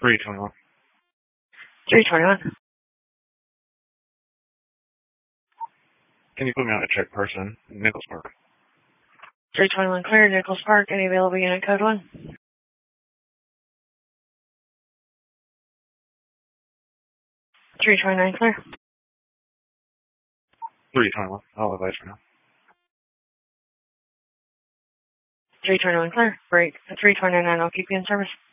321. 321. Can you put me on a check person, Nichols Park? 321 clear, Nichols Park. Any available unit code 1? 329 clear. 321. I'll advise for now. 321 clear. Break. 329, I'll keep you in service.